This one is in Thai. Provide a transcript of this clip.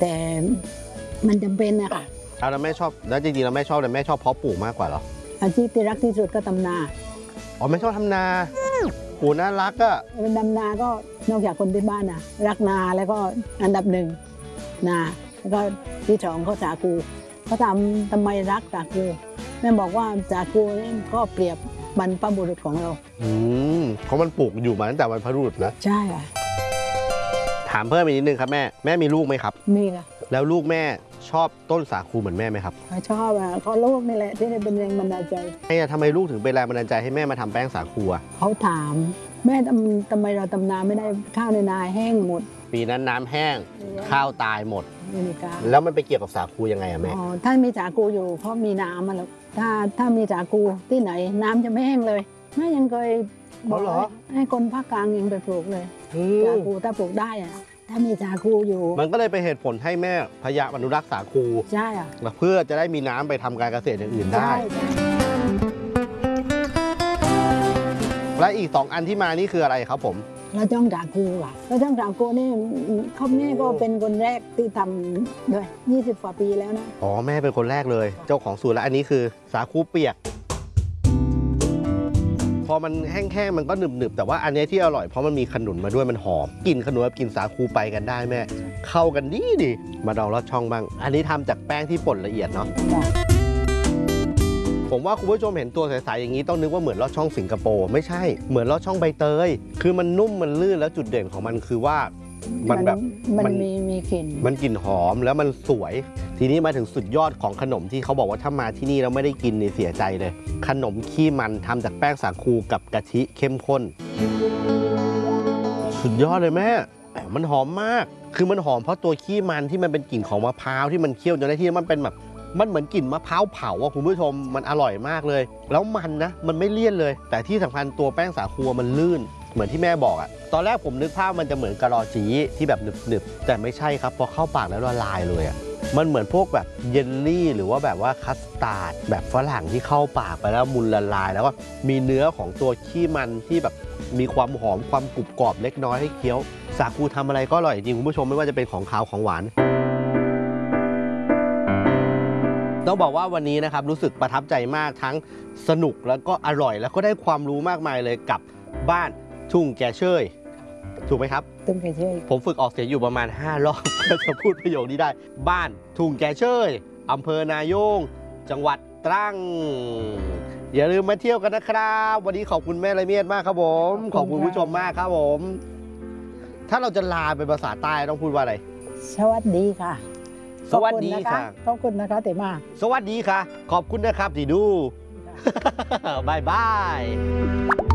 แต่มันจำเป็นนะคะแล้วแม่ชอบแล้วจริงๆแล้วแม่ชอบแต่แม่ชอบเพาะปลูกมากกว่าเหรออาชีพที่รักที่สุดก็ทำนาอ๋อแม่ชอบทำนาโอ้น่ารักอะเป็นดำนาก็นอกจากคนที่บ้านนะรักนาแล้วก็อันดับหนึ่งนาแล้วก็ที่สองก็สาคูเขาทำไมรักสาคูแม่บอกว่าสาคูนี่ก็เปรียบบรรพบุรุษของเราเพราะมันปลูกอยู่มาตั้งแต่บรรพบุรุษนะใช่ค่ะถามเพิ่มอีกนิดนึงครับแม่มีลูกไหมครับมีค่ะแล้วลูกแม่ชอบต้นสาคูเหมือนแม่ไหมครับเขาชอบอ่ะเขาลูกนี่แหละที่เป็นแรงบันดาลใจทำไมลูกถึงเป็นแรงบันดาลใจให้แม่มาทำแป้งสาคูอ่ะเขาถามแม่ทำไมเราทำนาไม่ได้ข้าวในนาแห้งหมดปีนั้นน้ำแห้งข้าวตายหมดไม่มีการแล้วมันไปเกี่ยวกับสาคูยังไงอะแม่ถ้ามีสาคูอยู่เพราะมีน้ำมาแล้วถ้ามีสาคูที่ไหนน้ำจะไม่แห้งเลยแม่ยังเคยบอกให้คนภาคกลางยังไปปลูกเลยสาคูถ้าปลูกได้อะถ้ามีสาคูอยู่มันก็เลยเป็นเหตุผลให้แม่พยายามอนุรักษ์สาคูใช่อ่ะเพื่อจะได้มีน้ำไปทำการเกษตรอย่างอื่นได้และอีก2อันที่มานี่คืออะไรครับผมแล้วจ้องสาคูอ่ะแล้วจ้องสาคูนี่เขาแม่ก็เป็นคนแรกที่ทำด้วย20 กว่าปีแล้วนะอ๋อแม่เป็นคนแรกเลยเจ้าของสูตรและอันนี้คือสาคูเปียกพอมันแห้งๆมันก็หนึบๆแต่ว่าอันนี้ที่อร่อยเพราะมันมีขนุนมาด้วยมันหอมกลิ่นขนุนกับกลิ่นสาคูไปกันได้แม่เข้ากันดีมาลองลอดช่องบ้างอันนี้ทำจากแป้งที่ป่นละเอียดเนาะผมว่าคุณผู้ชมเห็นตัวใสๆอย่างนี้ต้องนึกว่าเหมือนลอดช่องสิงคโปร์ไม่ใช่เหมือนลอดช่องใบเตยคือมันนุ่มมันลื่นแล้วจุดเด่นของมันคือว่ามันแบบมันมีกลิ่นมันกลิ่นหอมแล้วมันสวยทีนี้มาถึงสุดยอดของขนมที่เขาบอกว่าถ้ามาที่นี่แล้วไม่ได้กินนี่เสียใจเลยขนมขี้มันทำจากแป้งสาคูกับกะทิเข้มข้นสุดยอดเลยแม่มันหอมมากคือมันหอมเพราะตัวขี้มันที่มันเป็นกลิ่นของมะพร้าวที่มันเคี่ยวจนได้ที่มันเป็นแบบมันเหมือนกลิ่นมะพร้าวเผาอ่ะคุณผู้ชมมันอร่อยมากเลยแล้วมันนะมันไม่เลี่ยนเลยแต่ที่สำคัญตัวแป้งสาคูมันลื่นเหมือนที่แม่บอกอะตอนแรกผมนึกภาพมันจะเหมือนกะลอจีที่แบบหนึบๆแต่ไม่ใช่ครับพอเข้าปากแล้วละลายเลยอะมันเหมือนพวกแบบเยลลี่หรือว่าแบบว่าคัสตาร์ดแบบฝรั่งที่เข้าปากไปแล้วมุนละลายแล้วก็มีเนื้อของตัวขี้มันที่แบบมีความหอมความกรุบกรอบเล็กน้อยให้เคี้ยวสาคูทำอะไรก็อร่อยจริงคุณผู้ชมไม่ว่าจะเป็นของคาวของหวานต้องบอกว่าวันนี้นะครับรู้สึกประทับใจมากทั้งสนุกแล้วก็อร่อยแล้วก็ได้ความรู้มากมายเลยกับบ้านทุ่งแกเชยถูกไหมครับทุ่งแกเชยผมฝึกออกเสียงอยู่ประมาณ5 รอบเพื่อจะพูดประโยคนี้ได้บ้านทุ่งแกเชยอำเภอนายงจังหวัดตรังอย่าลืมมาเที่ยวกันนะครับวันนี้ขอบคุณแม่ละเมียดมากครับผมขอบคุณผู้ชมมากครับผมถ้าเราจะลาเป็นภาษาใต้ต้องพูดว่าอะไรสวัสดีค่ะสวัสดีค่ะขอบคุณนะคะเต๋มาสวัสดีค่ะขอบคุณนะครับที่ดูบายบาย